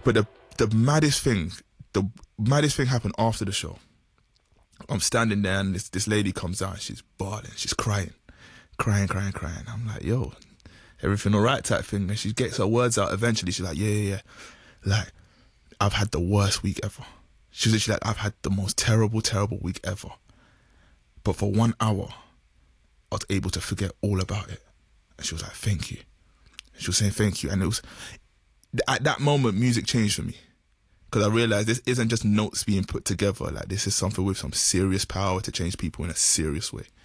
But the maddest thing happened after the show. I'm standing there and this lady comes out. She's bawling. She's crying. I'm like, yo, everything all right type thing. And she gets her words out eventually. She's like, yeah. Like, I've had the worst week ever. She's literally like, I've had the most terrible week ever. But for 1 hour, I was able to forget all about it. And she was like, thank you. And she was saying thank you. And it was, at that moment, music changed for me. Because I realised this isn't just notes being put together. Like, this is something with some serious power to change people in a serious way.